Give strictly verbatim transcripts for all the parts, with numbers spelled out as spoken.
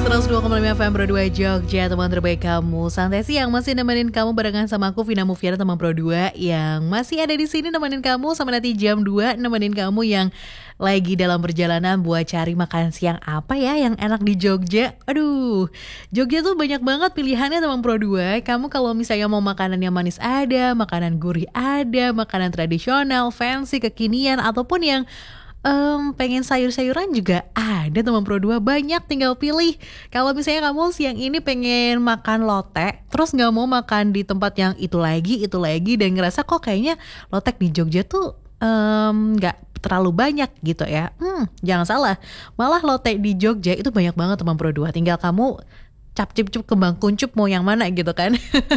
seratus dua koma lima F M Pro dua Jogja, teman terbaik kamu. Santai siang masih nemenin kamu barengan sama aku Vina Mufiana, teman Pro dua yang masih ada di sini nemenin kamu sampai nanti jam dua, nemenin kamu yang lagi dalam perjalanan buat cari makan siang apa ya yang enak di Jogja. Aduh, Jogja tuh banyak banget pilihannya teman Pro dua. Kamu kalau misalnya mau makanan yang manis ada, makanan gurih ada, makanan tradisional, fancy, kekinian, ataupun yang Um, pengen sayur-sayuran juga ada teman Pro dua, banyak, tinggal pilih. Kalau misalnya kamu siang ini pengen makan lotek, terus gak mau makan di tempat yang itu lagi, itu lagi, dan ngerasa kok kayaknya lotek di Jogja tuh um, gak terlalu banyak gitu ya, hmm, jangan salah, malah lotek di Jogja itu banyak banget teman Pro dua. Tinggal kamu cap cip cup kembang kuncup mau yang mana gitu kan.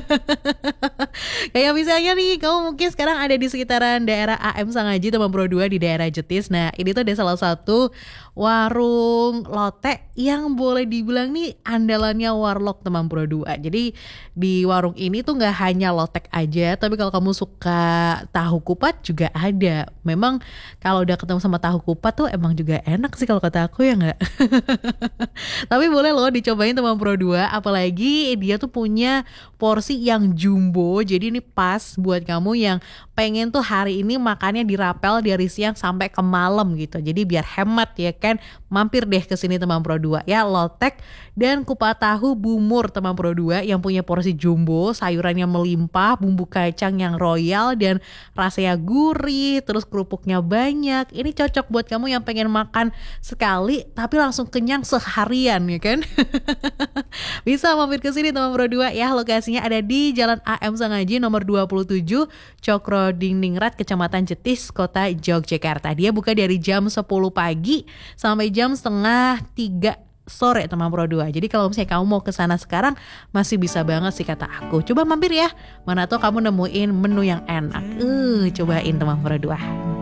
Kayak misalnya nih, kamu mungkin sekarang ada di sekitaran daerah A M Sangaji teman Pro dua, di daerah Jetis. Nah ini tuh ada salah satu warung lotek yang boleh dibilang nih andalannya warlock teman Pro dua. Jadi di warung ini tuh gak hanya lotek aja, tapi kalau kamu suka tahu kupat juga ada. Memang kalau udah ketemu sama tahu kupat tuh emang juga enak sih kalau kata aku, ya gak? Tapi boleh loh dicobain teman Pro dua, apalagi dia tuh punya porsi yang jumbo. Jadi ini pas buat kamu yang pengen tuh hari ini makannya dirapel dari siang sampai ke malam gitu. Jadi biar hemat ya kan, mampir deh ke sini teman Pro dua ya. Lotek dan kupat tahu Bumur teman Pro dua yang punya porsi jumbo, sayurannya melimpah, bumbu kacang yang royal dan rasanya gurih, terus kerupuknya banyak. Ini cocok buat kamu yang pengen makan sekali tapi langsung kenyang seharian ya kan. Bisa mampir ke sini teman Pro dua ya. Lokasinya ada di Jalan A M Sangaji nomor dua puluh tujuh, Cokro Diningrat, Kecamatan Jetis, Kota Yogyakarta. Dia buka dari jam sepuluh pagi sampai jam setengah tiga sore teman Pro dua. Jadi kalau misalnya kamu mau ke sana sekarang masih bisa banget sih kata aku. Coba mampir ya. Mana tuh kamu nemuin menu yang enak. Uh, cobain teman Pro dua.